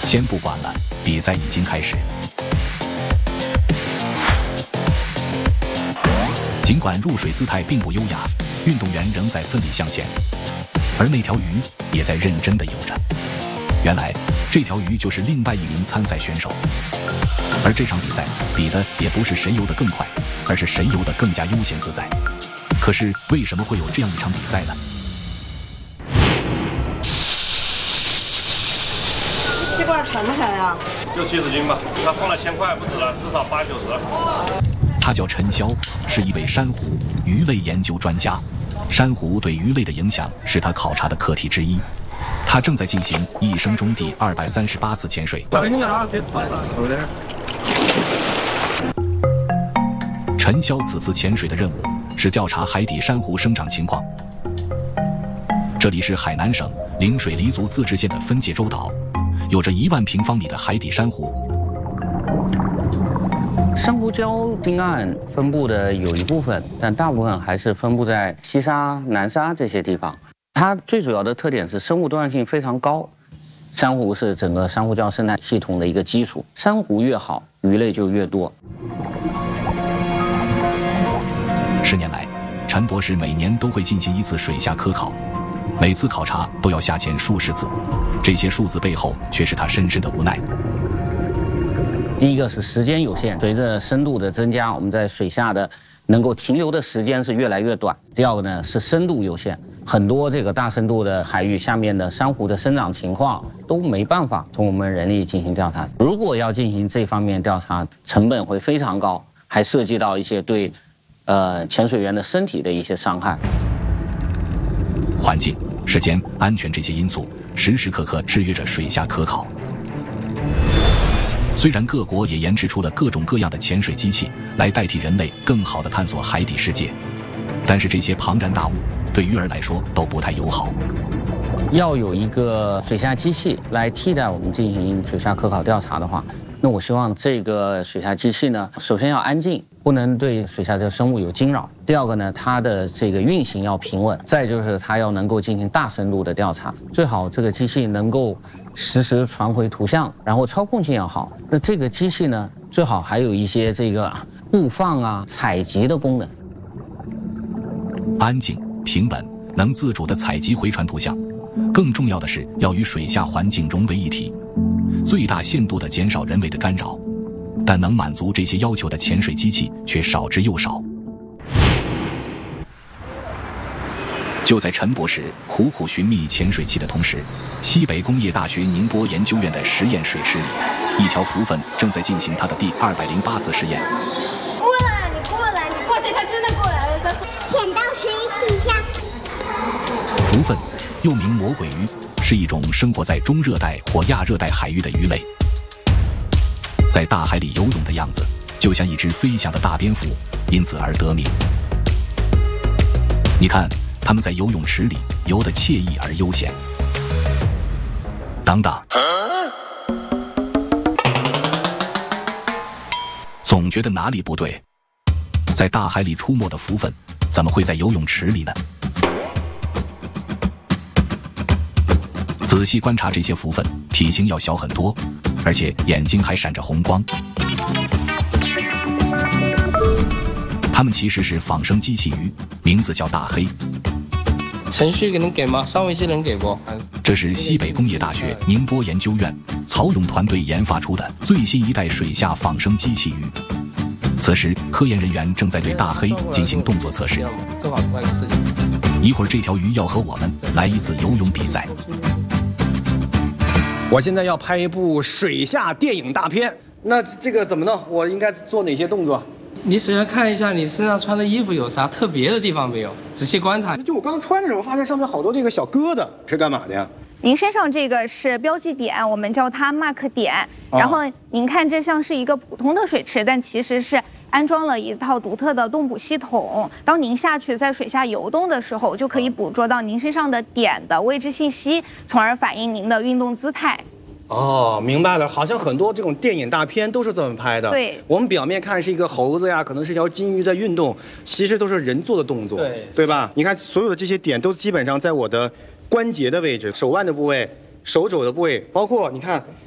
先不管了，比赛已经开始。尽管入水姿态并不优雅，运动员仍在奋力向前，而那条鱼也在认真地游着。原来这条鱼就是另外一名参赛选手，而这场比赛比的也不是谁游得更快，而是谁游得更加悠闲自在。可是为什么会有这样一场比赛呢？ 吸管沉不沉呀 ？60-70斤吧，他放了1000块不止了，至少80-90。 他叫陈潇，是一位珊瑚鱼类研究专家。珊瑚对鱼类的影响是他考察的课题之一。他正在进行一生中第238次潜水。陈潇此次潜水的任务是调查海底珊瑚生长情况。这里是海南省陵水黎族自治县的分界洲岛，有着1万平方米的海底珊瑚。 珊瑚礁近岸分布的有一部分，但大部分还是分布在西沙、南沙这些地方。它最主要的特点是生物多样性非常高，珊瑚是整个珊瑚礁生态系统的一个基础，珊瑚越好，鱼类就越多。 10年来，陈博士每年都会进行一次水下科考，每次考察都要下潜数十次，这些数字背后却是他深深的无奈。 第一个是时间有限，随着深度的增加，我们在水下的能够停留的时间是越来越短。第二个呢是深度有限，很多这个大深度的海域下面的珊瑚的生长情况都没办法从我们人力进行调查。如果要进行这方面调查，成本会非常高，还涉及到一些对潜水员的身体的一些伤害。 环境、时间、安全这些因素时时刻刻制约着水下科考。虽然各国也研制出了各种各样的潜水机器来代替人类更好地探索海底世界，但是这些庞然大物对鱼儿来说都不太友好。 要有一个水下机器来替代我们进行水下科考调查的话，那我希望这个水下机器呢，首先要安静，不能对水下这个生物有惊扰。第二个呢，它的这个运行要平稳。再就是它要能够进行大深度的调查，最好这个机器能够实时传回图像，然后操控性要好。那这个机器呢，最好还有一些这个布放啊、采集的功能。 安静、平稳，能自主地采集回传图像。更重要的是要与水下环境融为一体，最大限度地减少人为的干扰。但能满足这些要求的潜水机器却少之又少。就在陈博士苦苦寻觅潜水器的同时，西北工业大学宁波研究院的实验水池里，一条浮粉正在进行它的第208次实验。 过来，你过来，你过去，它真的过来了，它潜到水底下。 浮粉又名魔鬼鱼，是一种生活在中热带或亚热带海域的鱼类，在大海里游泳的样子就像一只飞翔的大蝙蝠，因此而得名。你看他们在游泳池里游得惬意而悠闲。等等，总觉得哪里不对。在大海里出没的浮粉怎么会在游泳池里呢？仔细观察这些浮粉，体型要小很多，而且眼睛还闪着红光。它们其实是仿生机器鱼，名字叫大黑。 程序能给吗？上微信能给不？ 这是西北工业大学宁波研究院曹勇团队研发出的最新一代水下仿生机器鱼。此时，科研人员正在对大黑进行动作测试。 正好出来个事情。 一会儿这条鱼要和我们来一次游泳比赛。 我现在要拍一部水下电影大片，那这个怎么弄？我应该做哪些动作？ 你首先看一下你身上穿的衣服有啥特别的地方没有，仔细观察。 就我刚穿的时候，发现上面好多这个小疙瘩，是干嘛的呀？ 您身上这个是标记点，我们叫它 mark 点。然后您看，这像是一个普通的水池，但其实是安装了一套独特的动捕系统。当您下去在水下游动的时候，就可以捕捉到您身上的点的位置信息，从而反映您的运动姿态。 哦，明白了，好像很多这种电影大片都是这么拍的。 对， 我们表面看是一个猴子呀，可能是一条金鱼在运动，其实都是人做的动作，对吧？你看所有的这些点都基本上在我的关节的位置、手腕的部位、手肘的部位，包括你看